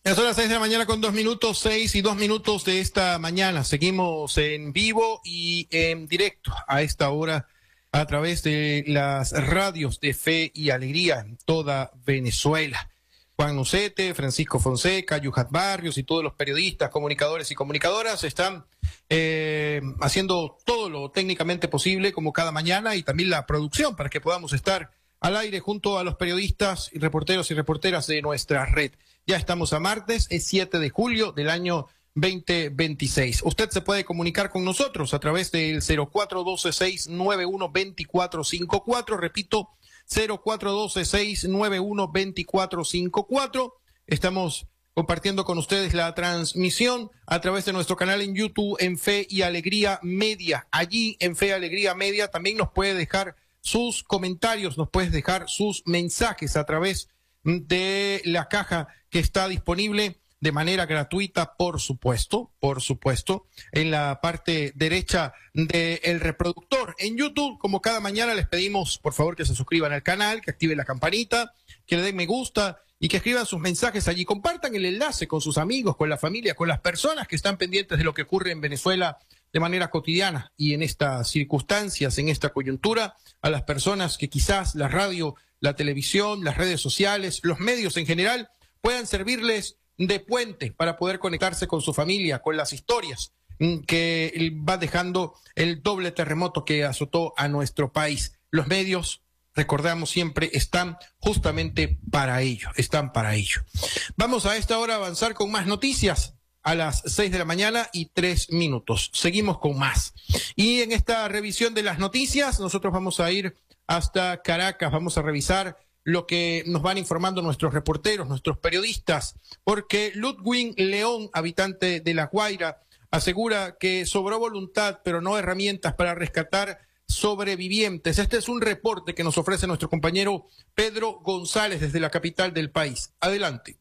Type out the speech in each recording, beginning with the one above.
Son las 6 de la mañana con 2 minutos, 6 y 2 minutos de esta mañana. Seguimos en vivo y en directo a esta hora a través de las radios de Fe y Alegría en toda Venezuela. Juan Nucete, Francisco Fonseca, Yuhat Barrios y todos los periodistas, comunicadores y comunicadoras están haciendo todo lo técnicamente posible como cada mañana, y también la producción para que podamos estar al aire junto a los periodistas y reporteras de nuestra red. Ya estamos a martes, es 7 de julio del año 2026. Usted se puede comunicar con nosotros a través del 0412-691-2454. Repito, 0412-691-2454. Estamos compartiendo con ustedes la transmisión a través de nuestro canal en YouTube en Fe y Alegría Media. Allí en Fe y Alegría Media también nos puede dejar sus comentarios, nos puedes dejar sus mensajes a través de la caja que está disponible de manera gratuita, por supuesto, en la parte derecha del reproductor. En YouTube, como cada mañana, les pedimos, por favor, que se suscriban al canal, que activen la campanita, que le den me gusta y que escriban sus mensajes allí. Compartan el enlace con sus amigos, con la familia, con las personas que están pendientes de lo que ocurre en Venezuela de manera cotidiana y en estas circunstancias, en esta coyuntura, a las personas que quizás la radio, la televisión, las redes sociales, los medios en general puedan servirles de puente para poder conectarse con su familia, con las historias que va dejando el doble terremoto que azotó a nuestro país. Los medios, recordamos siempre, están justamente para ello, Vamos a esta hora a avanzar con más noticias. A las 6 de la mañana y 3 minutos. Seguimos con más. Y en esta revisión de las noticias, nosotros vamos a ir hasta Caracas, vamos a revisar lo que nos van informando nuestros reporteros, nuestros periodistas, porque Ludwig León, habitante de La Guaira, asegura que sobró voluntad, pero no herramientas para rescatar sobrevivientes. Este es un reporte que nos ofrece nuestro compañero Pedro González desde la capital del país. Adelante.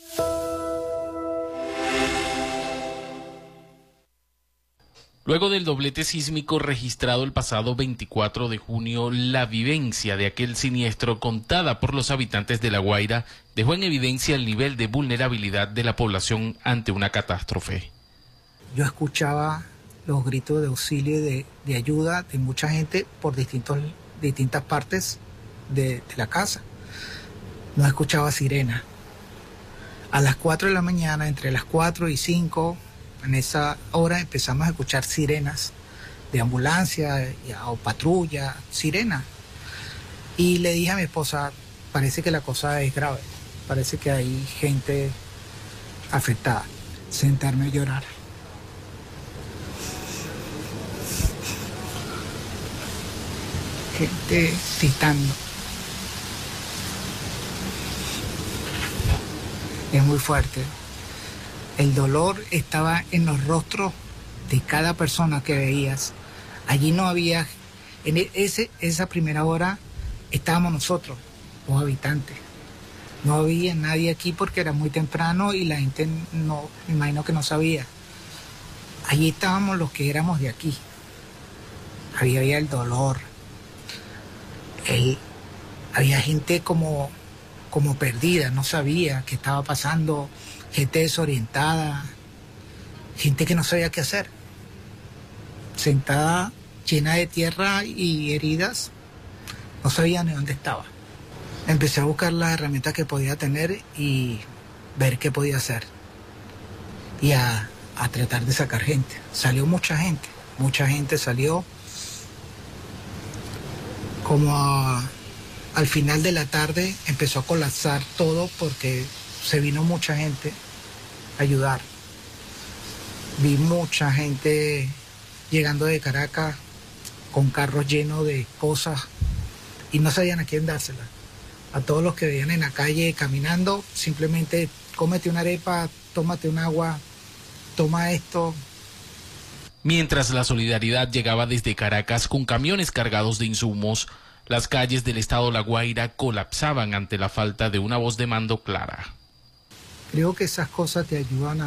Luego del doblete sísmico registrado el pasado 24 de junio, la vivencia de aquel siniestro contada por los habitantes de La Guaira dejó en evidencia el nivel de vulnerabilidad de la población ante una catástrofe. Yo escuchaba los gritos de auxilio y de ayuda de mucha gente por distintas partes de la casa. No escuchaba sirena. A las 4 de la mañana, entre las 4 y 5, en esa hora empezamos a escuchar sirenas de ambulancia o patrulla, sirena. Y le dije a mi esposa, parece que la cosa es grave, parece que hay gente afectada. Sentarme a llorar. Gente gritando. Es muy fuerte. El dolor estaba en los rostros de cada persona que veías. Allí no había, en esa primera hora estábamos nosotros, los habitantes. No había nadie aquí porque era muy temprano y la gente no, me imagino que no sabía. Allí estábamos los que éramos de aquí. Había el dolor. Había gente como perdida, no sabía qué estaba pasando. Gente desorientada, gente que no sabía qué hacer, sentada llena de tierra y heridas, no sabía ni dónde estaba. Empecé a buscar las herramientas que podía tener y ver qué podía hacer y a tratar de sacar gente. Salió mucha gente salió. Al final de la tarde empezó a colapsar todo porque se vino mucha gente a ayudar. Vi mucha gente llegando de Caracas con carros llenos de cosas y no sabían a quién dárselas. A todos los que veían en la calle caminando, simplemente cómete una arepa, tómate un agua, toma esto. Mientras la solidaridad llegaba desde Caracas con camiones cargados de insumos, las calles del estado La Guaira colapsaban ante la falta de una voz de mando clara. Creo que esas cosas te ayudan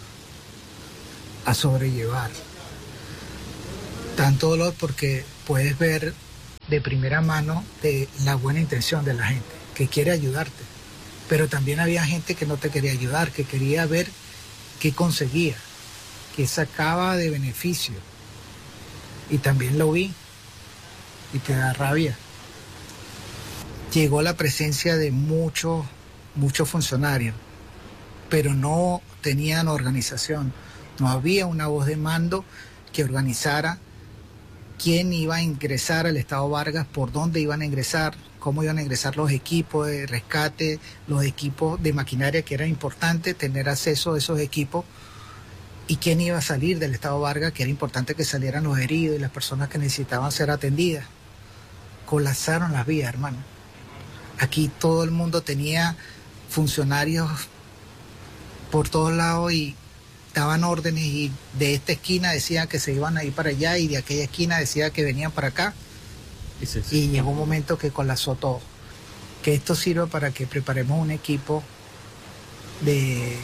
a sobrellevar tanto dolor porque puedes ver de primera mano de la buena intención de la gente que quiere ayudarte. Pero también había gente que no te quería ayudar, que quería ver qué conseguía, qué sacaba de beneficio. Y también lo vi, y te da rabia. Llegó la presencia de muchos funcionarios, pero no tenían organización. No había una voz de mando que organizara quién iba a ingresar al Estado Vargas, por dónde iban a ingresar, cómo iban a ingresar los equipos de rescate, los equipos de maquinaria, que era importante tener acceso a esos equipos, y quién iba a salir del Estado Vargas, que era importante que salieran los heridos y las personas que necesitaban ser atendidas. Colapsaron las vías, hermano. Aquí todo el mundo tenía funcionarios por todos lados y daban órdenes, y de esta esquina decían que se iban a ir para allá y de aquella esquina decía que venían para acá. Y llegó un momento que colapsó todo. Que esto sirva para que preparemos un equipo de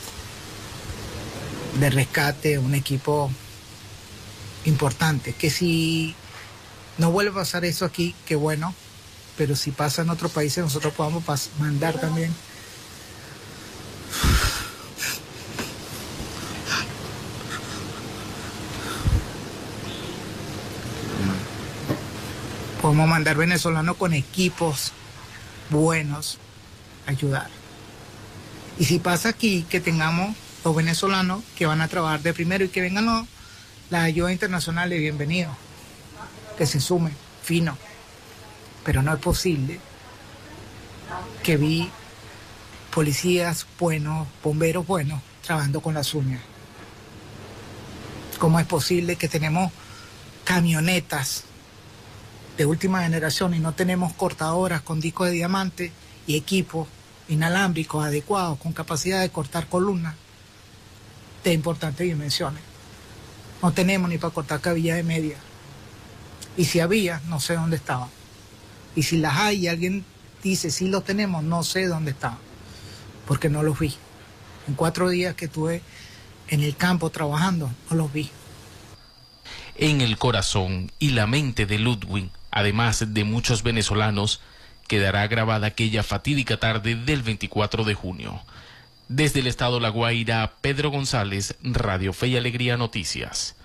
rescate, un equipo importante. Que si no vuelve a pasar eso aquí, qué bueno, pero si pasa en otros países nosotros podamos mandar también. Podemos mandar venezolanos con equipos buenos a ayudar. Y si pasa aquí, que tengamos los venezolanos que van a trabajar de primero y que vengan las ayudas internacionales, bienvenidos, que se sumen, fino. Pero no es posible que vi policías buenos, bomberos buenos, trabajando con las uñas. ¿Cómo es posible que tenemos camionetas de última generación y no tenemos cortadoras con discos de diamante y equipos inalámbricos adecuados con capacidad de cortar columnas de importantes dimensiones? No tenemos ni para cortar cabillas de media. Y si había, no sé dónde estaban. Y si las hay y alguien dice sí los tenemos, no sé dónde estaban, porque no los vi. En 4 días que estuve en el campo trabajando, no los vi. En el corazón y la mente de Ludwig, además de muchos venezolanos, quedará grabada aquella fatídica tarde del 24 de junio. Desde el estado La Guaira, Pedro González, Radio Fe y Alegría Noticias.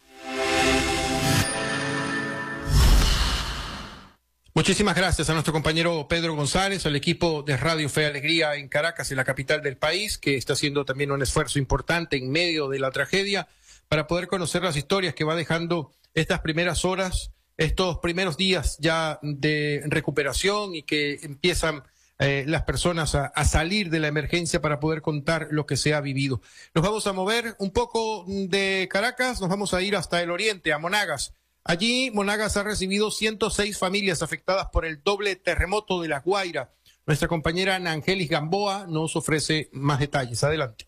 Muchísimas gracias a nuestro compañero Pedro González, al equipo de Radio Fe y Alegría en Caracas, en la capital del país, que está haciendo también un esfuerzo importante en medio de la tragedia para poder conocer las historias que va dejando estas primeras horas, estos primeros días ya de recuperación, y que empiezan las personas a salir de la emergencia para poder contar lo que se ha vivido. Nos vamos a mover un poco de Caracas, nos vamos a ir hasta el oriente, a Monagas. Allí, Monagas ha recibido 106 familias afectadas por el doble terremoto de La Guaira. Nuestra compañera Ana Ángeles Gamboa nos ofrece más detalles. Adelante.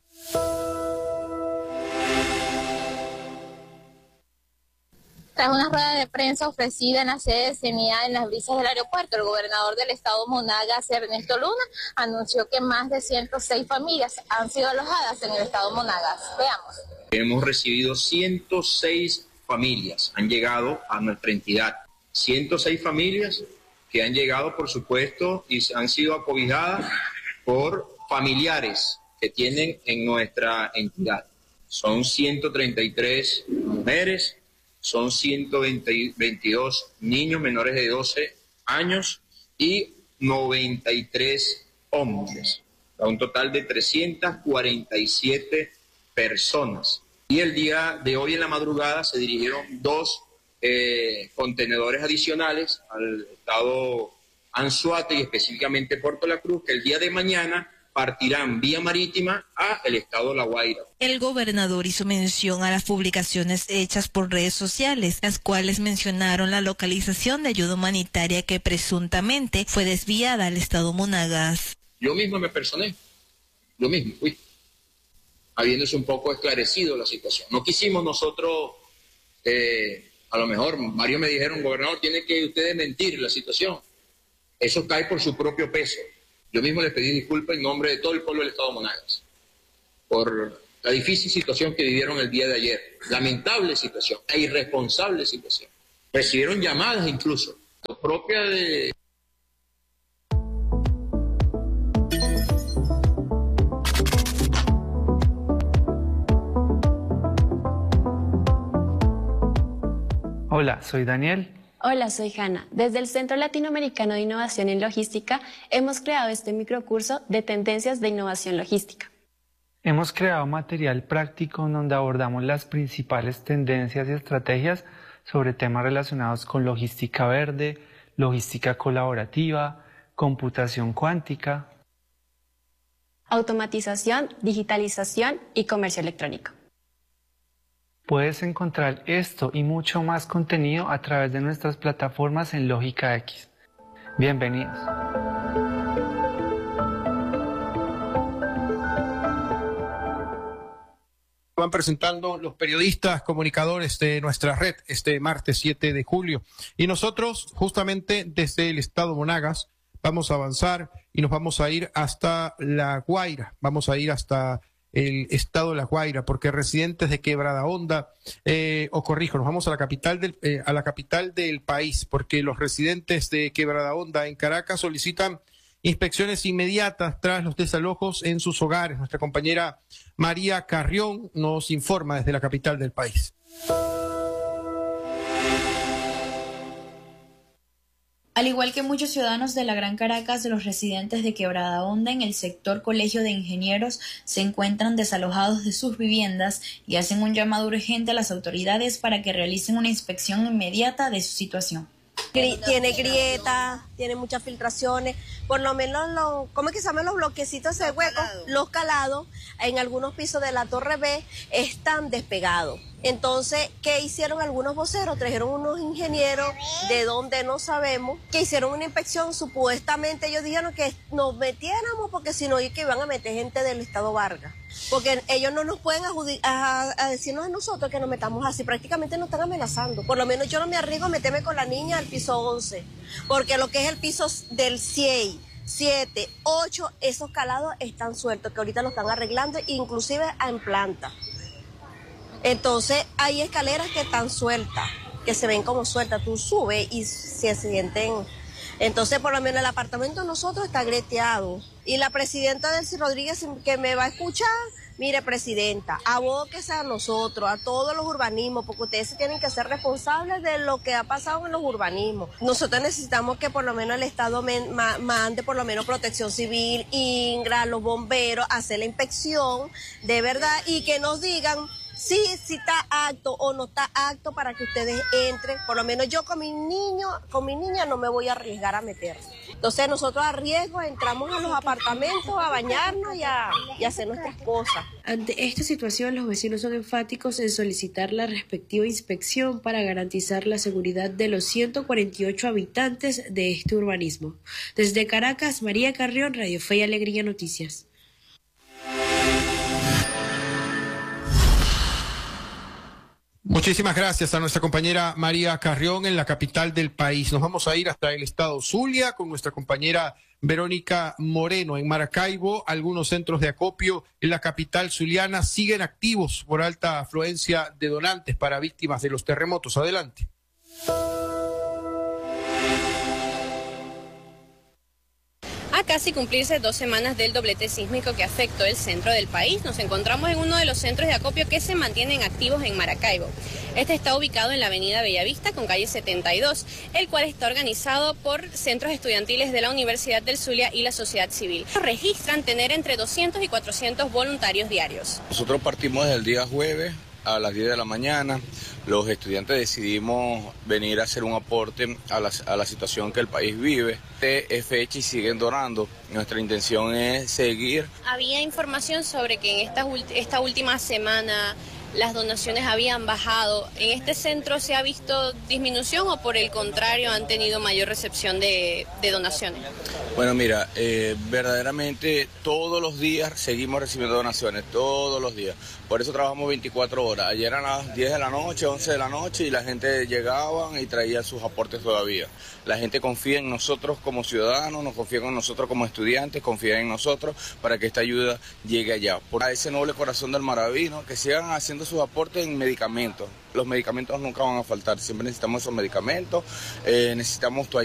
Tras una rueda de prensa ofrecida en la sede de CENIA en las brisas del aeropuerto, el gobernador del estado Monagas, Ernesto Luna, anunció que más de 106 familias han sido alojadas en el estado Monagas. Veamos. Hemos recibido 106 familias, han llegado a nuestra entidad. 106 familias que han llegado, por supuesto, y han sido acobijadas por familiares que tienen en nuestra entidad. Son 133 mujeres, son 122 niños menores de 12 años y 93 hombres, a un total de 347 personas. Y el día de hoy en la madrugada se dirigieron 2 contenedores adicionales al estado Anzoátegui y específicamente Puerto La Cruz, que el día de mañana partirán vía marítima a el estado La Guaira. El gobernador hizo mención a las publicaciones hechas por redes sociales, las cuales mencionaron la localización de ayuda humanitaria que presuntamente fue desviada al estado Monagas. Yo mismo me personé, yo mismo fui, habiéndose un poco esclarecido la situación. No quisimos nosotros, a lo mejor varios me dijeron, gobernador, tiene que ustedes mentir la situación. Eso cae por su propio peso. Yo mismo les pedí disculpas en nombre de todo el pueblo del estado Monagas por la difícil situación que vivieron el día de ayer. Lamentable situación, e irresponsable situación. Recibieron llamadas incluso, propia de... Hola, soy Daniel. Hola, soy Hanna. Desde el Centro Latinoamericano de Innovación en Logística hemos creado este microcurso de tendencias de innovación logística. Hemos creado material práctico en donde abordamos las principales tendencias y estrategias sobre temas relacionados con logística verde, logística colaborativa, computación cuántica, automatización, digitalización y comercio electrónico. Puedes encontrar esto y mucho más contenido a través de nuestras plataformas en Lógica X. Bienvenidos. Van presentando los periodistas, comunicadores de nuestra red este martes 7 de julio. Y nosotros, justamente desde el estado Monagas, vamos a avanzar y nos vamos a ir hasta La Guaira. Vamos a ir hasta el estado de La Guaira, porque residentes de Quebrada Honda, nos vamos a la capital del país, porque los residentes de Quebrada Honda en Caracas solicitan inspecciones inmediatas tras los desalojos en sus hogares. Nuestra compañera María Carrión nos informa desde la capital del país. Al igual que muchos ciudadanos de la Gran Caracas, los residentes de Quebrada Honda en el sector Colegio de Ingenieros se encuentran desalojados de sus viviendas y hacen un llamado urgente a las autoridades para que realicen una inspección inmediata de su situación. Tiene grietas, tiene muchas filtraciones, por lo menos ¿cómo es que se llaman los bloquecitos de hueco? Los calados en algunos pisos de la Torre B están despegados. Entonces, ¿qué hicieron algunos voceros? Trajeron unos ingenieros de donde no sabemos, que hicieron una inspección. Supuestamente ellos dijeron que nos metiéramos porque si no, que iban a meter gente del estado Vargas. Porque ellos no nos pueden a decirnos a nosotros que nos metamos así, prácticamente nos están amenazando. Por lo menos yo no me arriesgo a meterme con la niña al piso 11, porque lo que es el piso del 6, 7, 8, esos calados están sueltos, que ahorita lo están arreglando, inclusive en planta. Entonces hay escaleras que están sueltas, que se ven como sueltas, tú subes y se sienten. Entonces por lo menos el apartamento de nosotros está greteado. Y la presidenta Delcy Rodríguez, que me va a escuchar, mire presidenta, abóquese a nosotros, a todos los urbanismos, porque ustedes tienen que ser responsables de lo que ha pasado en los urbanismos. Nosotros necesitamos que por lo menos el Estado mande por lo menos Protección Civil, INGRA, los bomberos, hacer la inspección de verdad y que nos digan si está apto o no está apto para que ustedes entren. Por lo menos yo con mi niña no me voy a arriesgar a meter. Entonces nosotros a riesgo entramos a los apartamentos a bañarnos y a hacer nuestras cosas. Ante esta situación, los vecinos son enfáticos en solicitar la respectiva inspección para garantizar la seguridad de los 148 habitantes de este urbanismo. Desde Caracas, María Carrión, Radio Fe y Alegría Noticias. Muchísimas gracias a nuestra compañera María Carrión en la capital del país. Nos vamos a ir hasta el estado Zulia con nuestra compañera Verónica Moreno. En Maracaibo, algunos centros de acopio en la capital zuliana siguen activos por alta afluencia de donantes para víctimas de los terremotos. Adelante. A casi cumplirse 2 semanas del doblete sísmico que afectó el centro del país, nos encontramos en uno de los centros de acopio que se mantienen activos en Maracaibo. Este está ubicado en la avenida Bellavista con calle 72, el cual está organizado por centros estudiantiles de la Universidad del Zulia y la sociedad civil. Registran tener entre 200 y 400 voluntarios diarios. Nosotros partimos desde el día jueves a las 10 de la mañana. Los estudiantes decidimos venir a hacer un aporte a la situación que el país vive. Es fecha y siguen donando. Nuestra intención es seguir. Había información sobre que en esta última semana las donaciones habían bajado. ¿En este centro se ha visto disminución o por el contrario han tenido mayor recepción de donaciones? Bueno, mira, verdaderamente todos los días seguimos recibiendo donaciones, todos los días. Por eso trabajamos 24 horas. Ayer eran las 10 de la noche, 11 de la noche y la gente llegaba y traía sus aportes todavía. La gente confía en nosotros como ciudadanos, nos confía en nosotros como estudiantes, confía en nosotros para que esta ayuda llegue allá. Por ese noble corazón del Maravino, que sigan haciendo sus aportes en medicamentos. Los medicamentos nunca van a faltar, siempre necesitamos esos medicamentos, necesitamos tu ayuda.